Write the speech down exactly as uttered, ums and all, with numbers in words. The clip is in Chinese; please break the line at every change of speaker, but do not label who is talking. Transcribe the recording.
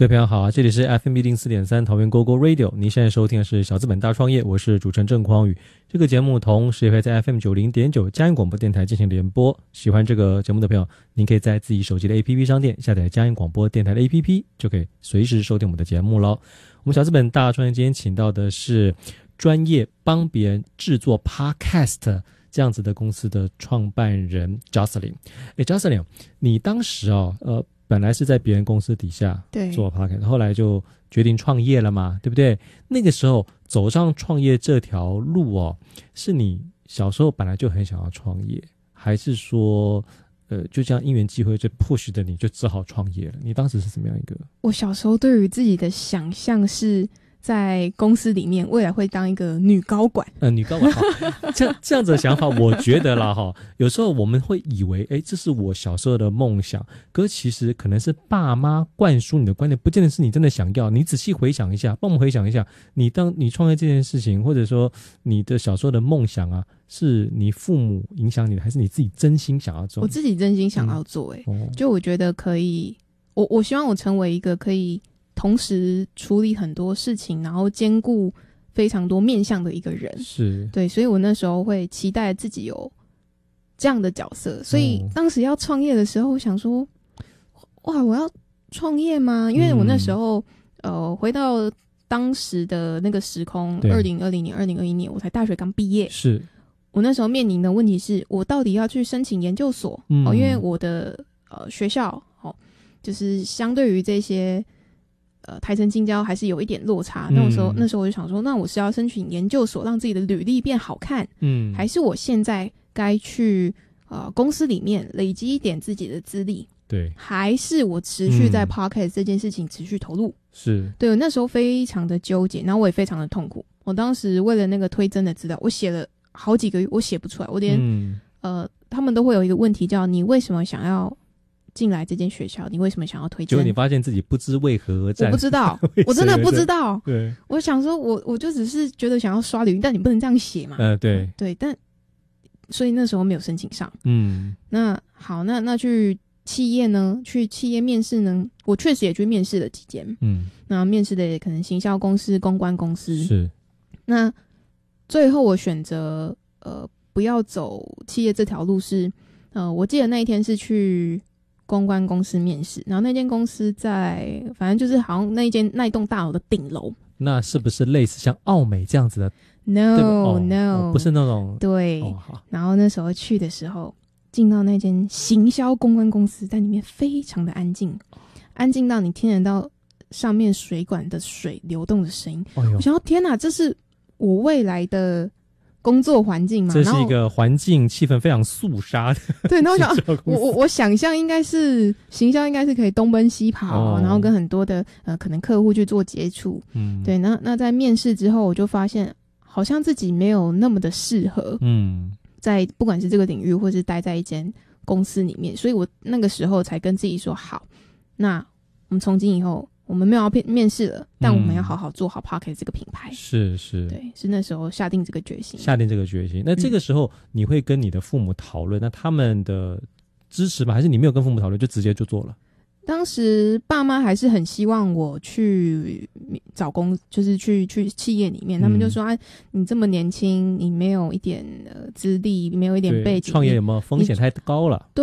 各位朋友好，这里是 F M 一零四点三桃园 Go Go Radio， 您现在收听的是小资本大创业，我是主持人郑匡宇。这个节目同时也会在 F M 九零点九嘉义广播电台进行联播。喜欢这个节目的朋友，您可以在自己手机的 A P P 商店下载嘉义广播电台的 A P P， 就可以随时收听我们的节目咯。我们小资本大创业今天请到的是专业帮别人制作 Podcast 这样子的公司的创办人 Jocelyn。 诶 Jocelyn， 你当时哦呃本来是在别人公司底下做 podcast， 后来就决定创业了嘛，对不对？那个时候走上创业这条路哦，是你小时候本来就很想要创业，还是说呃就这样因缘际会就 push 的你就只好创业了？你当时是怎么样一个？
我小时候对于自己的想象是在公司里面未来会当一个女高管。
呃，女高管哈，这样这样子的想法，我觉得啦哈，有时候我们会以为，哎，这是我小时候的梦想，可是其实可能是爸妈灌输你的观念，不见得是你真的想要。你仔细回想一下，帮我们回想一下，你当你创业这件事情，或者说你的小时候的梦想啊，是你父母影响你的，还是你自己真心想要做？
我自己真心想要做、欸，哎、嗯哦，就我觉得可以，我我希望我成为一个可以同时处理很多事情，然后兼顾非常多面向的一个人。是，对，所以我那时候会期待自己有这样的角色。所以当时要创业的时候，我想说，哇，我要创业吗？因为我那时候、嗯、呃，回到当时的那个时空，二零二零年、二零二一年，我才大学刚毕业。是，我那时候面临的问题是我到底要去申请研究所、嗯哦、因为我的呃学校哦，就是相对于这些。呃，台城近郊还是有一点落差。那时候、嗯，那时候我就想说，那我是要申请研究所，让自己的履历变好看，嗯，还是我现在该去呃公司里面累积一点自己的资历，对，还是我持续在 Podcast 这件事情持续投入？嗯、是，对，我那时候非常的纠结，然后我也非常的痛苦。我当时为了那个推甄的资料，我写了好几个月，我写不出来，我连、嗯、呃，他们都会有一个问题叫你为什么想要进来这间学校，你为什么想要推荐？结果你
发现自己不知为何而战。
我不知道，我真的不知道。对，我想说我我就只是觉得想要刷履历，但你不能这样写嘛。呃，对对，但所以那时候没有申请上。嗯，那好，那那去企业呢？去企业面试呢？我确实也去面试了几间。嗯，那面试的也可能行销公司、公关公司。是，那最后我选择呃不要走企业这条路是呃，我记得那一天是去公关公司面试，然后那间公司在反正就是好像那一间那一栋大楼的顶楼。
那是不是类似像奥美这样子的
？No、哦、No，、
哦、不是那种。
对、哦。然后那时候去的时候，进到那间行销公关公司，在里面非常的安静，安静到你听得到上面水管的水流动的声音。哎、我想到天哪，这是我未来的工作环境嘛，
这是一个环境气氛非常肃杀的。
对，然后我想，我我我想象应该是行销，应该是可以东奔西跑，哦、然后跟很多的呃可能客户去做接触。嗯，对，那那在面试之后，我就发现好像自己没有那么的适合。嗯，在不管是这个领域，或是待在一间公司里面，所以我那个时候才跟自己说，好，那我们从今以后。我们没有要面试了，但我们要好好做好 Podcast 这个品牌。是是，对，是那时候下定这个决心。
下定这个决心，那这个时候你会跟你的父母讨论、嗯，那他们的支持吗？还是你没有跟父母讨论就直接就做了？
当时爸妈还是很希望我去找工，就是去去企业里面，他们就说、嗯、啊，你这么年轻，你没有一点呃资历，没有一点背景，
创业有没有风险太高了？对。